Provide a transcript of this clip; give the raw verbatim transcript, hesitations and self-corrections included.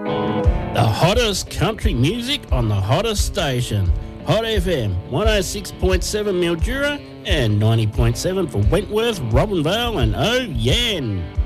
The hottest country music on the hottest station. Hot F M, one oh six point seven Mildura and ninety point seven for Wentworth, Robinvale and Oh Yen.